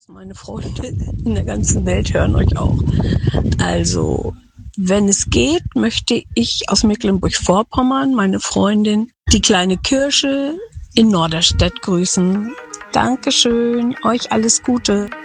Meine Freunde in der ganzen Welt hören euch auch. Also, wenn es geht, möchte ich aus Mecklenburg-Vorpommern meine Freundin, die kleine Kirsche in Norderstedt grüßen. Dankeschön, euch alles Gute.